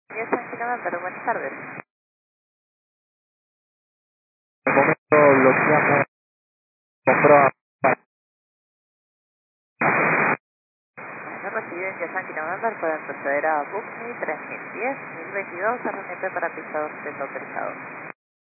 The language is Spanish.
10 November, buenas tardes. De momento bloqueamos, compró Bueno, residencia Yankee November, pueden proceder a Book Me 3010, 1022, RNP para piso 3 autorizado.